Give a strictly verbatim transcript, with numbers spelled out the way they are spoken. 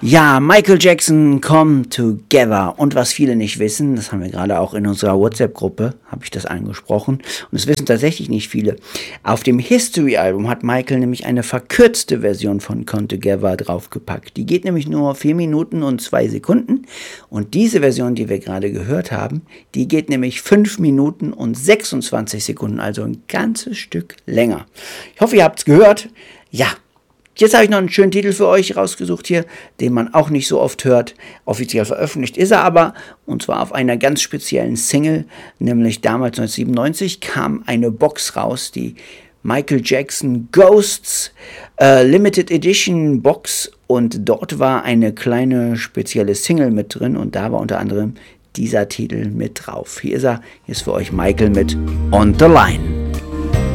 Ja, Michael Jackson, Come Together. Und was viele nicht wissen, das haben wir gerade auch in unserer WhatsApp-Gruppe, habe ich das angesprochen, und das wissen tatsächlich nicht viele. Auf dem History-Album hat Michael nämlich eine verkürzte Version von Come Together draufgepackt. Die geht nämlich nur vier Minuten und zwei Sekunden. Und diese Version, die wir gerade gehört haben, die geht nämlich fünf Minuten und sechsundzwanzig Sekunden, also ein ganzes Stück länger. Ich hoffe, ihr habt es gehört. Ja. Jetzt habe ich noch einen schönen Titel für euch rausgesucht hier, den man auch nicht so oft hört. Offiziell veröffentlicht ist er aber, und zwar auf einer ganz speziellen Single, nämlich damals neunzehnhundertsiebenundneunzig kam eine Box raus, die Michael Jackson Ghosts äh, Limited Edition Box, und dort war eine kleine spezielle Single mit drin und da war unter anderem dieser Titel mit drauf. Hier ist er, hier ist für euch Michael mit On the Line.